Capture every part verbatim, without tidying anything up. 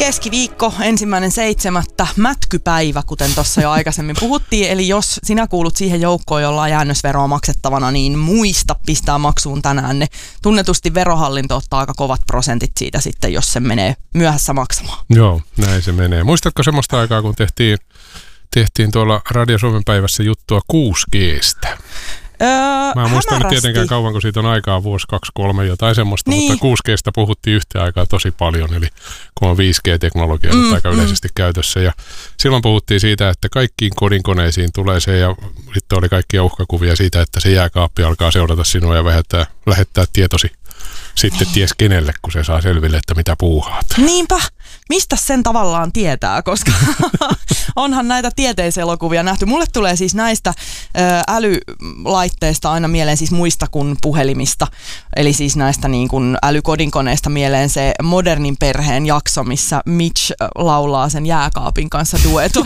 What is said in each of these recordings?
Keskiviikko, ensimmäinen seitsemättä, mätkypäivä, kuten tuossa jo aikaisemmin puhuttiin. Eli jos sinä kuulut siihen joukkoon, jolla on jäännösveroa maksettavana, niin muista pistää maksuun tänään ne. Tunnetusti verohallinto ottaa aika kovat prosentit siitä sitten, jos se menee myöhässä maksamaan. Joo, näin se menee. Muistatko semmoista aikaa, kun tehtiin, tehtiin tuolla Radio Suomen päivässä juttua kuusi G:stä? Öö, Mä en muista nyt tietenkään kauan, kun siitä on aikaa, vuosi, kaksi, kolme, jotain semmoista, niin. Mutta kuusi G:stä puhuttiin yhtä aikaa tosi paljon, eli kun on viisi G-teknologia mm, aika yleisesti mm. käytössä. Ja silloin puhuttiin siitä, että kaikkiin kodinkoneisiin tulee se, ja sitten oli kaikkia uhkakuvia siitä, että se jääkaappi alkaa seurata sinua ja lähettää, lähettää tietosi sitten ties kenelle, kun se saa selville, että mitä puuhaat. Niinpä. Mistä sen tavallaan tietää, koska onhan näitä tieteiselokuvia nähty. Mulle tulee siis näistä ö, älylaitteista aina mieleen siis muista kuin puhelimista. Eli siis näistä niin kuin älykodinkoneista mieleen se Modernin perheen jakso, missä Mitch laulaa sen jääkaapin kanssa dueton.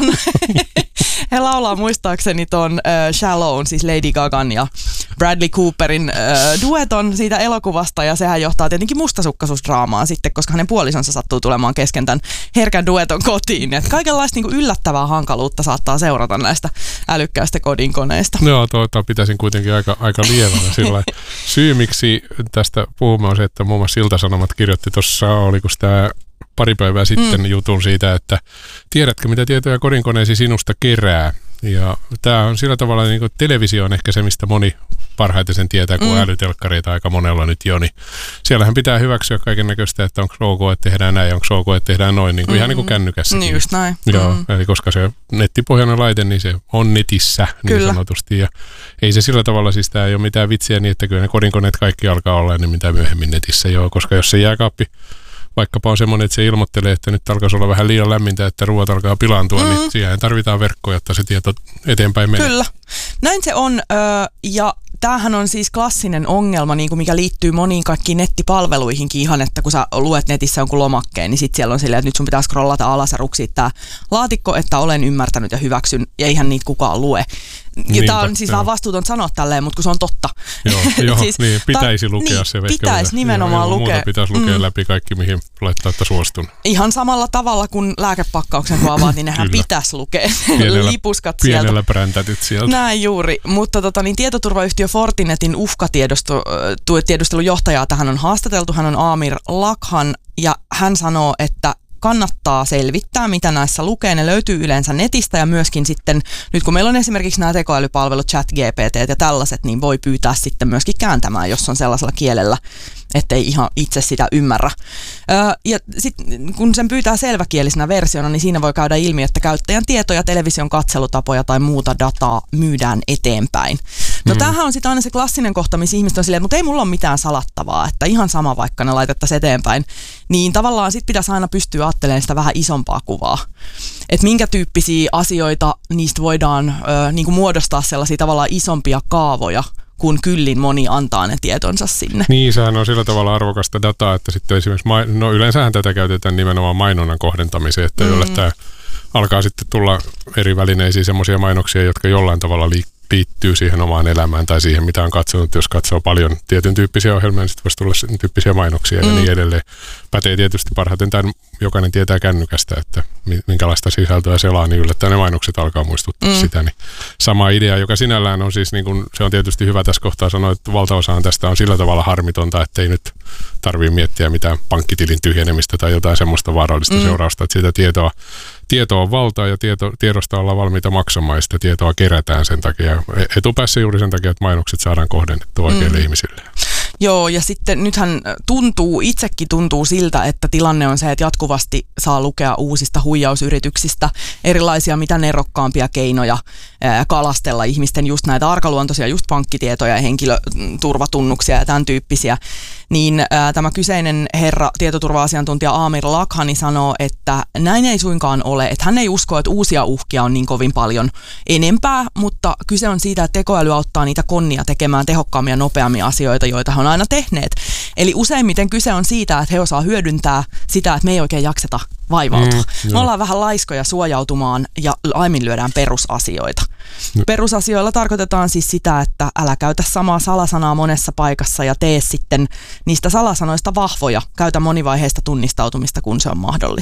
He laulaa muistaakseni ton uh, Shallown, siis Lady Gagan ja Bradley Cooperin uh, dueton siitä elokuvasta, ja sehän johtaa tietenkin mustasukkaisuusdraamaan sitten, koska hänen puolisonsa sattuu tulemaan kesken tämän herkän dueton kotiin. Et kaikenlaista niinku yllättävää hankaluutta saattaa seurata näistä älykkäistä kodinkoneista. Joo, tuota pitäisin kuitenkin aika, aika lievänä sillä syy, miksi tästä puhumme, on se, että muun muassa Ilta-Sanomat kirjoitti tuossa, oliko tämä pari päivää sitten mm. jutun siitä, että tiedätkö, mitä tietoja kodinkoneesi sinusta kerää. Ja tämä on sillä tavalla, niin kuin televisio on ehkä se, mistä moni parhaiten sen tietää, kun mm. älytelkkareita aika monella nyt jo. Niin siellähän pitää hyväksyä kaiken näköistä, että onko ok, että tehdään näin, onko ok, että tehdään noin, niin kuin mm. ihan niin kuin kännykässäkin. Niin just näin. Joo, mm. eli koska se nettipohjainen laite, niin se on netissä niin kyllä. sanotusti. Ja ei se sillä tavalla, siis tämä ei ole mitään vitsiä niin, että kyllä ne kodinkoneet kaikki alkaa olla, niin mitä myöhemmin netissä joo, koska jos se jääkaappi vaikkapa on semmoinen, että se ilmoittelee, että nyt alkaisi olla vähän liian lämmintä, että ruoat alkaa pilaantua, mm. niin siihen tarvitaan verkkoja, jotta se tieto eteenpäin menee. Kyllä. Näin se on, ja tämähän on siis klassinen ongelma, niin kuin mikä liittyy moniin kaikkiin nettipalveluihinkin ihan, että kun sä luet netissä jonkun lomakkeen, niin sitten siellä on silleen, että nyt sun pitää scrollata alas ja ruksia tämä laatikko, että olen ymmärtänyt ja hyväksyn, ja eihän niitä kukaan lue. Tämä on siis joo. vähän vastuutonta sanoa tälleen, mutta kun se on totta. Joo, joo siis, niin, pitäisi ta- lukea niin, se. Pitäisi nimenomaan lukea. Muuta pitäisi lukea mm. läpi kaikki, mihin laittaa, että suostun. Ihan samalla tavalla kuin lääkepakkauksen kun avaat, niin nehän pitäisi lukea. Pienellä, lipuskat pienellä sieltä. präntätyt sieltä. Näin juuri, mutta tota, niin tietoturvayhtiö Fortinetin uhkatiedustelun johtajaa tähän on haastateltu. Hän on Amir Lakhan, ja hän sanoo, että kannattaa selvittää, mitä näissä lukee. Ne löytyy yleensä netistä, ja myöskin sitten, nyt kun meillä on esimerkiksi nämä tekoälypalvelut, ChatGPT ja tällaiset, niin voi pyytää sitten myöskin kääntämään, jos on sellaisella kielellä, ettei ihan itse sitä ymmärrä. Öö, ja sitten kun sen pyytää selväkielisenä versiona, niin siinä voi käydä ilmi, että käyttäjän tietoja, television katselutapoja tai muuta dataa myydään eteenpäin. No mm. tämähän on sitten aina se klassinen kohta, missä ihmiset on silleen, että mutta ei mulla ole mitään salattavaa, että ihan sama vaikka ne laitettaisiin eteenpäin. Niin tavallaan sitten pitäisi aina pystyä ajattelemaan sitä vähän isompaa kuvaa. Että minkä tyyppisiä asioita niistä voidaan ö, niinku muodostaa sellaisia tavallaan isompia kaavoja, kun kyllin moni antaa ne tietonsa sinne. Niin, sehän on sillä tavalla arvokasta dataa, että sitten esimerkiksi, no yleensähän tätä käytetään nimenomaan mainonnan kohdentamiseen, että mm. jolle tämä alkaa sitten tulla eri välineisiin semmoisia mainoksia, jotka jollain tavalla liikkuu. liittyy siihen omaan elämään tai siihen, mitä on katsonut. Jos katsoo paljon tietyn tyyppisiä ohjelmia, niin sitten voisi tulla sen tyyppisiä mainoksia mm. ja niin edelleen. Pätee tietysti parhaiten tämän, jokainen tietää kännykästä, että minkälaista sisältöä selaa, niin yllättäen ne mainokset alkaa muistuttaa mm. sitä. Niin sama idea, joka sinällään on siis, niin kun, se on tietysti hyvä tässä kohtaa sanoa, että valtaosaan tästä on sillä tavalla harmitonta, että ei nyt tarvitse miettiä mitään pankkitilin tyhjenemistä tai jotain semmoista vaarallista mm. seurausta, että siitä tietoa Tieto on valtaa ja tieto, tiedosta ollaan valmiita maksamaan ja sitä tietoa kerätään sen takia. Etupäässä juuri sen takia, että mainokset saadaan kohdennettua oikeille mm. ihmisille. Joo, ja sitten nythän tuntuu, itsekin tuntuu siltä, että tilanne on se, että jatkuvasti saa lukea uusista huijausyrityksistä erilaisia mitä nerokkaampia keinoja ää, kalastella ihmisten just näitä arkaluontoisia, just pankkitietoja ja henkilöturvatunnuksia ja tämän tyyppisiä. Niin ää, tämä kyseinen herra, tietoturva-asiantuntija Amir Lakhani sanoo, että näin ei suinkaan ole, että hän ei usko, että uusia uhkia on niin kovin paljon enempää, mutta kyse on siitä, että tekoäly auttaa niitä konnia tekemään tehokkaammin ja nopeammin asioita, joita he on aina tehneet. Eli useimmiten kyse on siitä, että he osaa hyödyntää sitä, että me ei oikein jakseta vaivautua. Mm, me ollaan vähän laiskoja suojautumaan ja laiminlyödään perusasioita. No. Perusasioilla tarkoitetaan siis sitä, että älä käytä samaa salasanaa monessa paikassa ja tee sitten niistä salasanoista vahvoja. Käytä monivaiheista tunnistautumista, kun se on mahdollista.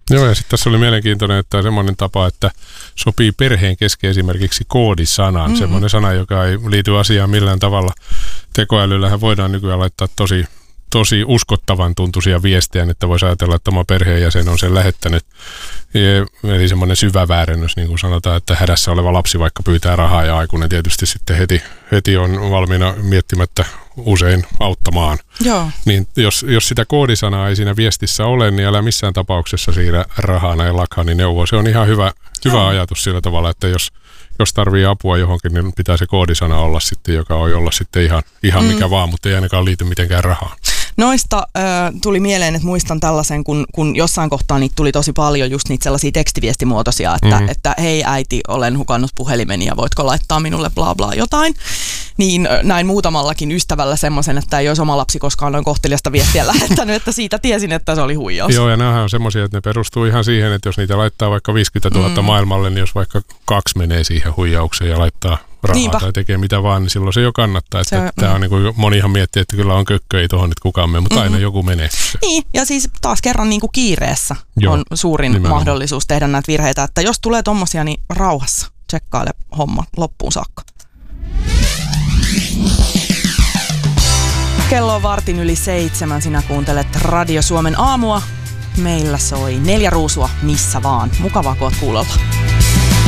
Joo, ja sitten tässä oli mielenkiintoinen, että semmoinen tapa, että sopii perheen kesken esimerkiksi koodisanaan. Mm-hmm. Semmoinen sana, joka ei liity asiaan millään tavalla. Tekoälyllähän voidaan nykyään laittaa tosi, tosi uskottavan tuntuisia viestejä, että voisi ajatella, että oma perheenjäsen on sen lähettänyt. Eli semmoinen syvä väärennös, niin kuin sanotaan, että hädässä oleva lapsi vaikka pyytää rahaa ja aikuinen tietysti sitten heti, heti on valmiina miettimättä usein auttamaan. Joo. Niin jos, jos sitä koodisanaa ei siinä viestissä ole, niin älä missään tapauksessa siirrä rahaa näin Lakhani neuvoa. Se on ihan hyvä, hyvä ajatus sillä tavalla, että jos, jos tarvii apua johonkin, niin pitää se koodisana olla sitten, joka voi olla sitten ihan, ihan mm. mikä vaan, mutta ei ainakaan liity mitenkään rahaan. Noista äh, tuli mieleen, että muistan tällaisen, kun, kun jossain kohtaa niitä tuli tosi paljon just niitä sellaisia tekstiviestimuotoisia, että, mm-hmm. että hei äiti, olen hukannut puhelimeni ja voitko laittaa minulle bla bla jotain. Niin näin muutamallakin ystävällä semmoisen, että ei olisi oma lapsi koskaan noin kohteliasta viestiä lähettänyt, että siitä tiesin, että se oli huijaus. Joo, ja nämähän on semmoisia, että ne perustuu ihan siihen, että jos niitä laittaa vaikka viisikymmentätuhatta mm. maailmalle, niin jos vaikka kaksi menee siihen huijaukseen ja laittaa rahaa Niinpä. tai tekee mitä vaan, niin silloin se jo kannattaa. Että se, tämä mm. on niin kuin, monihan miettii, että kyllä on kökkö, ei tuohon nyt kukaan mene, mutta mm-hmm. aina joku menee. Niin, ja siis taas kerran niin kuin kiireessä Joo, on suurin nimenomaan. mahdollisuus tehdä näitä virheitä, että jos tulee tommosia, niin rauhassa tsekkaile homma loppuun saakka. Kello on vartin yli seitsemän, sinä kuuntelet Radio Suomen aamua. Meillä soi Neljä Ruusua missä vaan. Mukavaa, kun oot kuulolla.